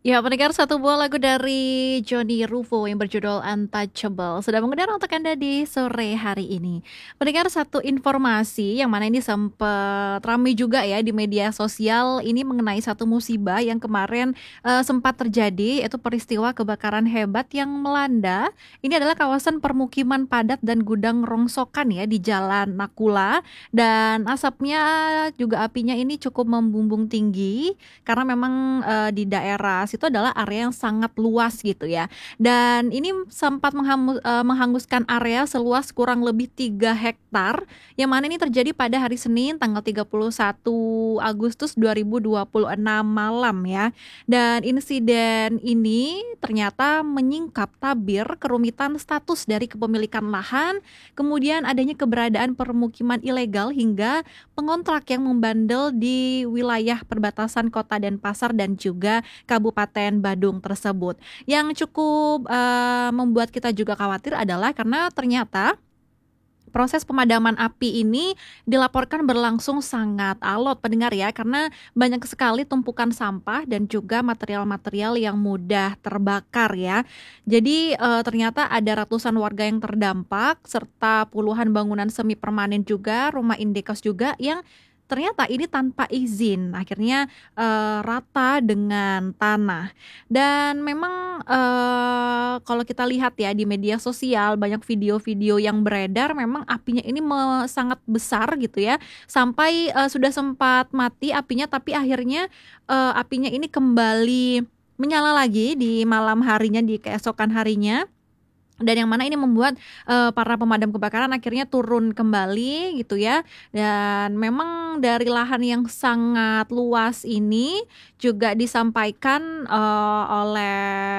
Ya, pendengar satu buah lagu dari Johnny Rufo yang berjudul Untouchable sudah mengudara untuk Anda di sore hari ini. Pendengar satu informasi yang mana ini sempat ramai juga ya di media sosial ini mengenai satu musibah yang kemarin sempat terjadi yaitu peristiwa kebakaran hebat yang melanda. Ini adalah kawasan permukiman padat dan gudang rongsokan ya di Jalan Nakula dan asapnya juga apinya ini cukup membumbung tinggi karena memang, di daerah situ adalah area yang sangat luas gitu ya. Dan ini sempat menghanguskan area seluas kurang lebih 3 hektar, yang mana ini terjadi pada hari Senin tanggal 31 Agustus 2026 malam ya. Dan insiden ini ternyata menyingkap tabir kerumitan status dari kepemilikan lahan, kemudian adanya keberadaan permukiman ilegal hingga pengontrak yang membandel di wilayah perbatasan Kota Denpasar dan juga Kabupaten Badung tersebut. Yang cukup, membuat kita juga khawatir adalah karena ternyata proses pemadaman api ini dilaporkan berlangsung sangat alot pendengar ya, karena banyak sekali tumpukan sampah dan juga material-material yang mudah terbakar ya. Jadi, ternyata ada ratusan warga yang terdampak serta puluhan bangunan semi permanen juga, rumah indekos juga yang ternyata ini tanpa izin, akhirnya, rata dengan tanah. Dan memang, kalau kita lihat ya di media sosial banyak video-video yang beredar memang apinya ini sangat besar gitu ya, sampai, sudah sempat mati apinya tapi akhirnya, apinya ini kembali menyala lagi di malam harinya, di keesokan harinya. Dan yang mana ini membuat, para pemadam kebakaran akhirnya turun kembali gitu ya, dan memang dari lahan yang sangat luas ini juga disampaikan, oleh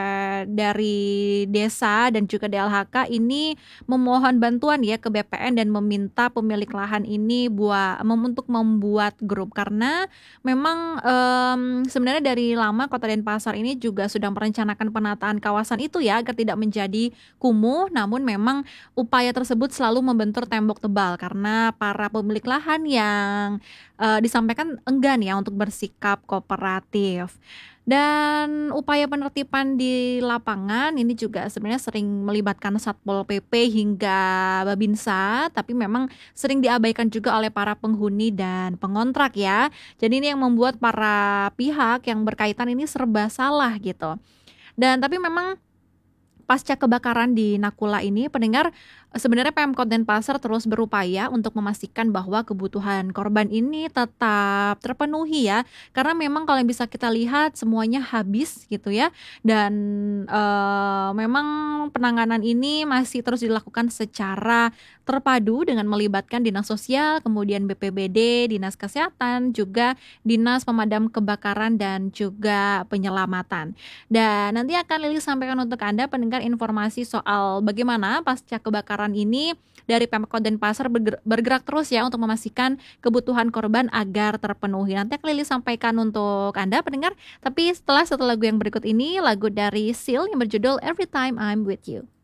dari desa dan juga DLHK ini memohon bantuan ya ke BPN dan meminta pemilik lahan ini untuk membuat grup. Karena memang, sebenarnya dari lama Kota Denpasar ini juga sudah merencanakan penataan kawasan itu ya agar tidak menjadi kumuh, namun memang upaya tersebut selalu membentur tembok tebal karena para pemilik lahan yang, disampaikan enggan ya untuk bersikap kooperatif. Dan upaya penertiban di lapangan ini juga sebenarnya sering melibatkan Satpol PP hingga Babinsa, tapi memang sering diabaikan juga oleh para penghuni dan pengontrak ya. Jadi ini yang membuat para pihak yang berkaitan ini serba salah gitu. Dan tapi memang pasca kebakaran di Nakula ini, pendengar, sebenarnya Pemkot Denpasar terus berupaya untuk memastikan bahwa kebutuhan korban ini tetap terpenuhi ya. Karena memang kalau yang bisa kita lihat semuanya habis gitu ya. Dan, memang penanganan ini masih terus dilakukan secara terpadu dengan melibatkan Dinas Sosial, kemudian BPBD, Dinas Kesehatan, juga Dinas Pemadam Kebakaran dan juga Penyelamatan. Dan nanti akan Lili sampaikan untuk Anda pendengar informasi soal bagaimana pasca kebakaran ini dari Pemkot Denpasar bergerak terus ya untuk memastikan kebutuhan korban agar terpenuhi. Nanti akan Lili sampaikan untuk Anda pendengar, tapi setelah satu lagu yang berikut ini, lagu dari Seal yang berjudul Every Time I'm With You.